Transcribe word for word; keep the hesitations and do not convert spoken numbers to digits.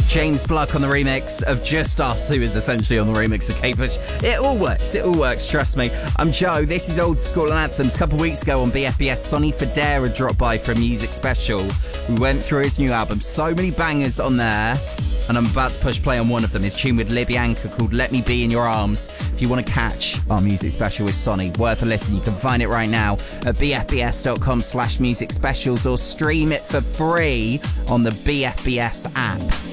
James Bluck on the remix of Just Us, who is essentially on the remix of Kate Bush. It all works, it all works, trust me. I'm Joe, this is Old School Anthems. A couple of weeks ago on B F B S, Sonny Fodera dropped by for a music special. We went through his new album, so many bangers on there, and I'm about to push play on one of them. His tune with Libby Anchor called Let Me Be In Your Arms. If you want to catch our music special with Sonny, worth a listen. You can find it right now at bfbs.com slash music specials or stream it for free on the B F B S app.